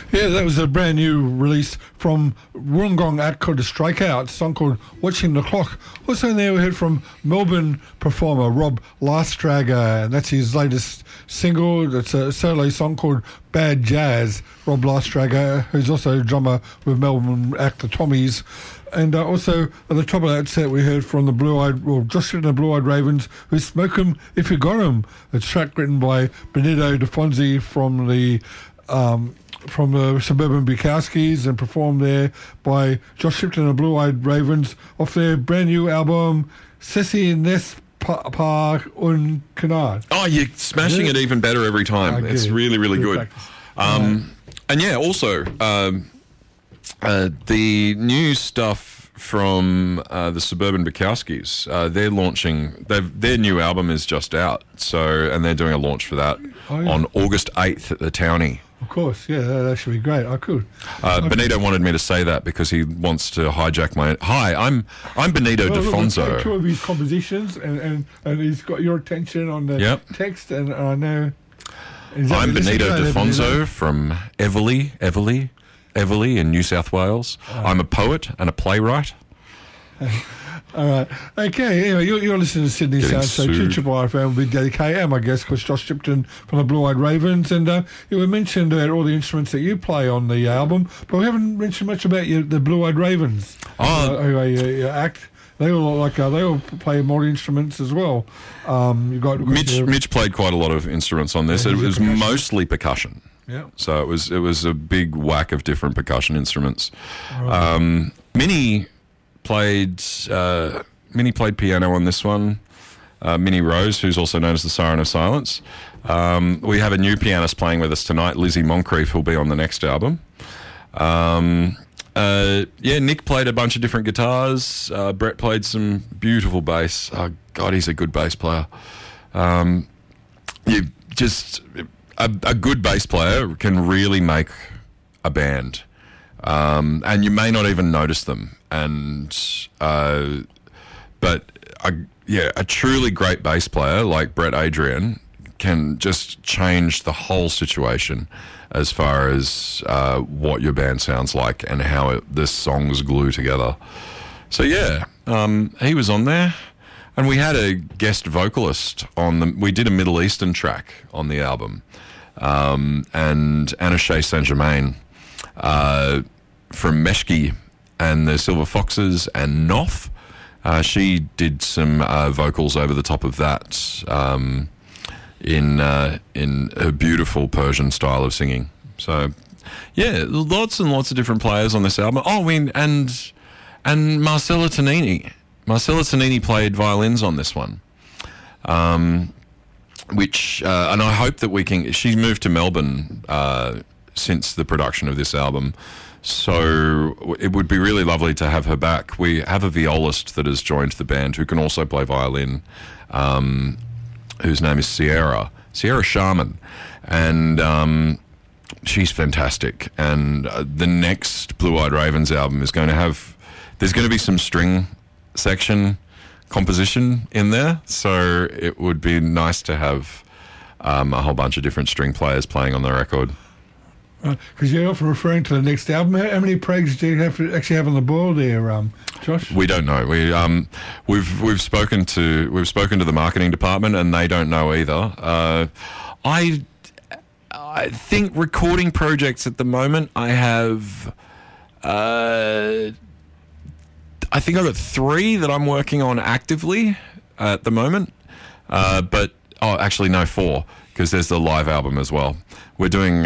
Yeah, that was a brand new release from Wollongong act called The Strikeout, a song called Watching the Clock. Also in there we heard from Melbourne performer Rob Lastrager, and that's his latest single. It's a solo song called Bad Jazz. Rob Lastrager, who's also a drummer with Melbourne act The Tommies. And also at the top of that set we heard from the Josh and the Blue-Eyed Ravens, who Smoke 'Em If You Got 'Em, a track written by Benito De Fonzi from the Suburban Bukowskis and performed there by Josh Shipton and the Blue-Eyed Ravens off their brand new album Sessi Nes Pa Un Canard. Oh, you're smashing it even better every time. It's really, really good. And yeah, also the new stuff from the Suburban Bukowskis, they're launching, their new album is just out, and they're doing a launch for that on August 8th at the Townie. Of course, yeah, that should be great. I could. Benito wanted me to say that because he wants to hijack my... Hi, I'm Benito DeFonso. Two of his compositions, and he's got your attention on the text, and I know... I'm Benito DeFonso from Everleigh in New South Wales. I'm a poet and a playwright. All right. Okay, anyway, you're listening to Sydney Sound, so Triple FM will be dedicated, and my guest, of course, Josh Shipton from the Blue-Eyed Ravens, and we mentioned about all the instruments that you play on the album, but we haven't mentioned much about the Blue-Eyed Ravens. Your act. They all play multi-instruments as well. You got Mitch played quite a lot of instruments on this. It was mostly percussion. Yeah. So it was a big whack of different percussion instruments. Right. Minnie played piano on this one. Minnie Rose, who's also known as the Siren of Silence. We have a new pianist playing with us tonight, Lizzie Moncrief, who'll be on the next album. Nick played a bunch of different guitars. Brett played some beautiful bass. Oh, God, he's a good bass player. A good bass player can really make a band. And you may not even notice them. A truly great bass player like Brett Adrian can just change the whole situation as far as what your band sounds like and how the songs glue together. So he was on there, and we had a guest vocalist we did a Middle Eastern track on the album, and Anna Shea Saint-Germain from Meshki and the Silver Foxes and Noth. She did some vocals over the top of that in a beautiful Persian style of singing. So, yeah, lots and lots of different players on this album. Oh, and Marcella Tonini. Marcella Tonini played violins on this one, which and I hope that we can... She's moved to Melbourne since the production of this album, so it would be really lovely to have her back. We have a violist that has joined the band who can also play violin, whose name is Sierra Sharman, and she's fantastic. And the next Blue-Eyed Ravens album is going to have... There's going to be some string section composition in there, so it would be nice to have a whole bunch of different string players playing on the record. Because you're often referring to the next album. How many pregs do you actually have on the boil there, Josh? We don't know. We've spoken to the marketing department, and they don't know either. I think recording projects at the moment, I have. I think I've got 3 that I'm working on actively at the moment. Actually, no, 4, because there's the live album as well. We're doing.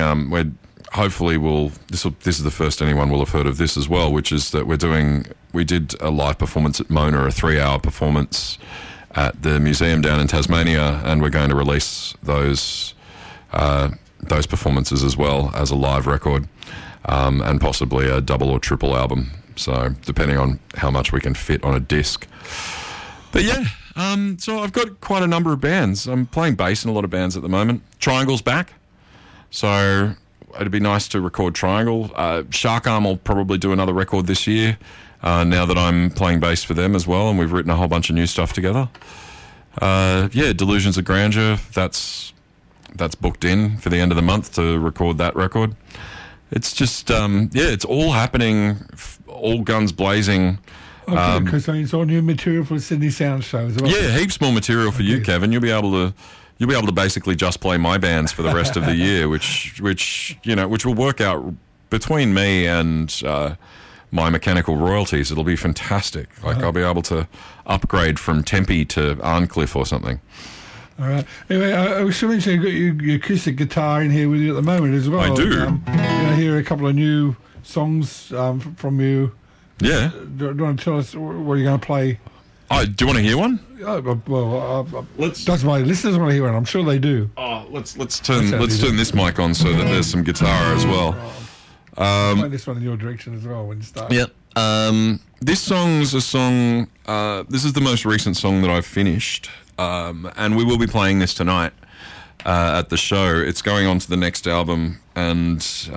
This is the first anyone will have heard of this as well, which is that we did a live performance at Mona, a 3-hour performance at the museum down in Tasmania, and we're going to release those performances as well as a live record, and possibly a double or triple album. So depending on how much we can fit on a disc. But yeah, so I've got quite a number of bands. I'm playing bass in a lot of bands at the moment. Triangle's back, so it'd be nice to record Triangle. Shark Arm will probably do another record this year, now that I'm playing bass for them as well, and we've written a whole bunch of new stuff together. Delusions of Grandeur, that's booked in for the end of the month to record that record. it's just it's all happening, all guns blazing. Because it's all new material for the Sydney Sound Show as well. Yeah, heaps more material for you, Kevin. You'll be able to basically just play my bands for the rest of the year, which will work out between me and my mechanical royalties. It'll be fantastic. Like I'll be able to upgrade from Tempe to Arncliffe or something. All right. Anyway, I was mentioning you've got your acoustic guitar in here with you at the moment as well. I do. I hear a couple of new songs from you. Yeah. Do you want to tell us what you're going to play? Do you want to hear one? Does my listeners want to hear one? I'm sure they do. Oh, let's turn this mic on so that there's some guitar as well. Play this one in your direction as well when you start. Yep. This song's a song. This is the most recent song that I've finished, and we will be playing this tonight at the show. It's going on to the next album, and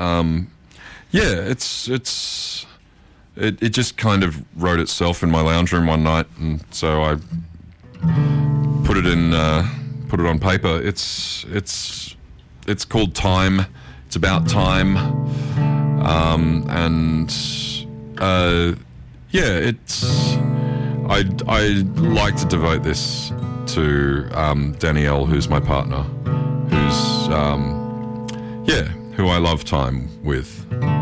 It just kind of wrote itself in my lounge room one night, and so I put it on paper. It's called Time. It's about time, I'd like to devote this to Danielle, who's my partner, who I love time with.